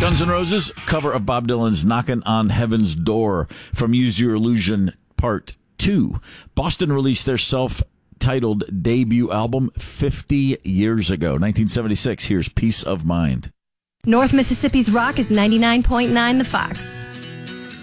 Guns N' Roses, cover of Bob Dylan's Knockin' on Heaven's Door from Use Your Illusion Part 2. Boston released their self-titled debut album 50 years ago, 1976. Here's Peace of Mind. North Mississippi's Rock is 99.9 The Fox.